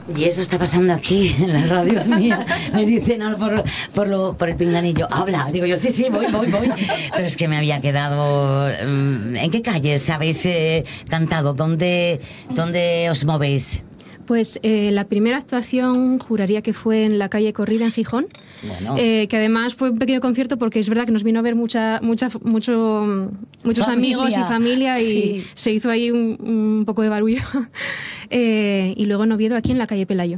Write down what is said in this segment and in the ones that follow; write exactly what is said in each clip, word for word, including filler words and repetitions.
Y eso está pasando aquí en las radios mías. Me dicen algo por, por, lo, por el pinganillo. Habla. Digo yo, sí, sí, voy, voy, voy. Pero es que me había quedado... ¿En qué calles habéis eh, cantado? ¿Dónde, ¿Dónde os movéis? Pues eh, la primera actuación juraría que fue en la calle Corrida en Gijón, bueno. eh, que además fue un pequeño concierto porque es verdad que nos vino a ver mucha, mucha, mucho, muchos familia. amigos y familia y sí. se hizo ahí un, un poco de barullo. eh, y luego en Oviedo, aquí en la calle Pelayo.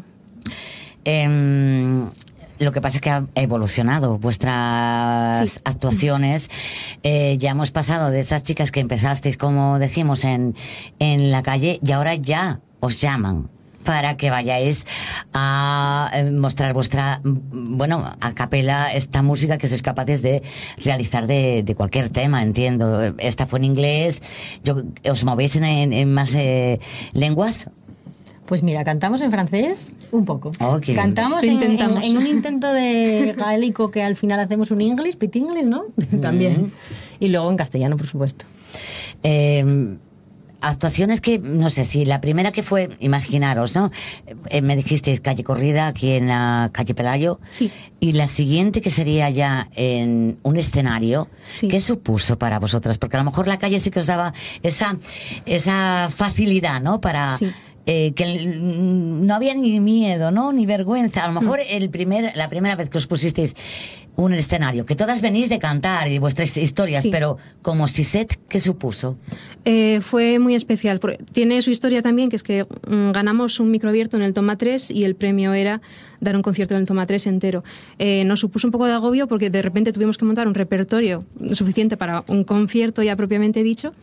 Eh... Lo que pasa es que ha evolucionado vuestras sí. actuaciones. Eh, ya hemos pasado de esas chicas que empezasteis, como decimos, en, en la calle, y ahora ya os llaman para que vayáis a mostrar vuestra, bueno, a capela, esta música que sois capaces de realizar de, de cualquier tema, entiendo. Esta fue en inglés. Yo, ¿os movéis en, en, en más eh, lenguas? Pues mira, cantamos en francés un poco. Oh, cantamos en, en, en un intento de gaélico que al final hacemos un English, pit English, ¿no? Mm. También. Y luego en castellano, por supuesto. Eh, actuaciones que, no sé, si la primera que fue, imaginaros, ¿no? Eh, me dijisteis calle Corrida, aquí en la calle Pelayo. Sí. Y la siguiente que sería ya en un escenario, sí. ¿Qué supuso para vosotras? Porque a lo mejor la calle sí que os daba esa, esa facilidad, ¿no? Para... Sí. Eh, que no había ni miedo, ¿no? Ni vergüenza. A lo mejor el primer, la primera vez que os pusisteis un escenario, que todas venís de cantar y vuestras historias, sí. Pero como Siset, ¿qué supuso? Eh, fue muy especial. Tiene su historia también, que es que mmm, ganamos un micro abierto en el Toma tres y el premio era dar un concierto en el Toma tres entero. Eh, nos supuso un poco de agobio porque de repente tuvimos que montar un repertorio suficiente para un concierto ya propiamente dicho.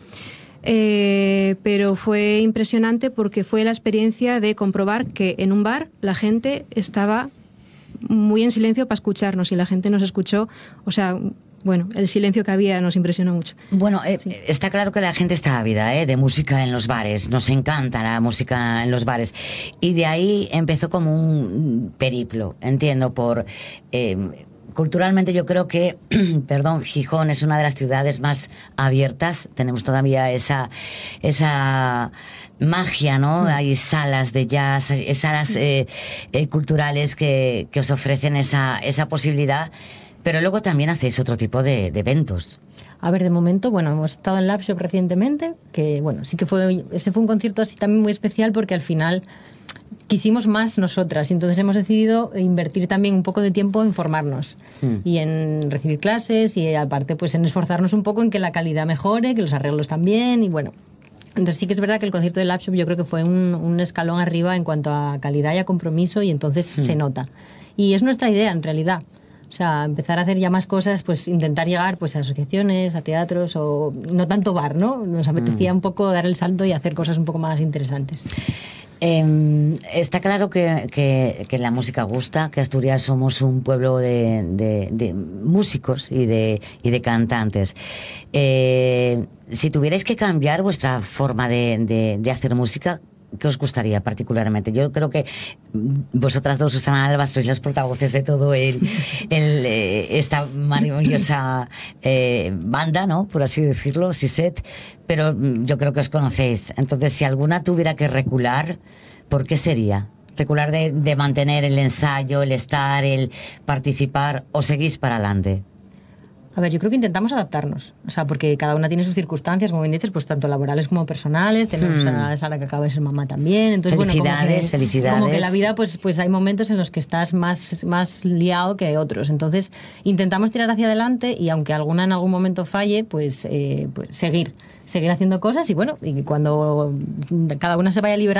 Eh, pero fue impresionante porque fue la experiencia de comprobar que en un bar la gente estaba muy en silencio para escucharnos y la gente nos escuchó, o sea, bueno, el silencio que había nos impresionó mucho. Bueno, eh, sí. Está claro que la gente está ávida ¿eh? de música en los bares, nos encanta la música en los bares y de ahí empezó como un periplo, entiendo, por... Eh, culturalmente yo creo que, perdón, Gijón es una de las ciudades más abiertas. Tenemos todavía esa esa magia, ¿no? Hay salas de jazz, hay salas eh, eh, culturales que, que os ofrecen esa, esa posibilidad. Pero luego también hacéis otro tipo de, de eventos. A ver, de momento, bueno, hemos estado en Lapshop recientemente, que bueno, sí que fue, ese fue un concierto así también muy especial porque al final... quisimos más nosotras y entonces hemos decidido invertir también un poco de tiempo en formarnos mm. y en recibir clases y aparte pues en esforzarnos un poco en que la calidad mejore, que los arreglos también y bueno. Entonces sí que es verdad que el concierto de Lapshop yo creo que fue un, un escalón arriba en cuanto a calidad y a compromiso y entonces mm. se nota. Y es nuestra idea en realidad. O sea, empezar a hacer ya más cosas, pues intentar llegar pues a asociaciones, a teatros o no tanto bar, ¿no? Nos apetecía mm. un poco dar el salto y hacer cosas un poco más interesantes. Eh, está claro que, que, que la música gusta, que Asturias somos un pueblo de, de, de músicos y de, y de cantantes. Eh, si tuvierais que cambiar vuestra forma de, de, de hacer música, ¿qué os gustaría particularmente? Yo creo que vosotras dos, Susana Alba, sois las portavoces de todo el, el, eh, esta maravillosa eh, banda, ¿no? Por así decirlo, Siset, pero yo creo que os conocéis. Entonces, si alguna tuviera que recular, ¿por qué sería? ¿Recular de, de mantener el ensayo, el estar, el participar, o seguís para adelante? A ver, yo creo que intentamos adaptarnos, o sea, porque cada una tiene sus circunstancias, como bien dices, pues tanto laborales como personales. Tenemos hmm. a Sara que acaba de ser mamá también, entonces felicidades, bueno, como que, felicidades. Como que la vida, pues, pues hay momentos en los que estás más, más liado que otros, entonces intentamos tirar hacia adelante y aunque alguna en algún momento falle, pues, eh, pues seguir, seguir haciendo cosas y bueno, y cuando cada una se vaya liberando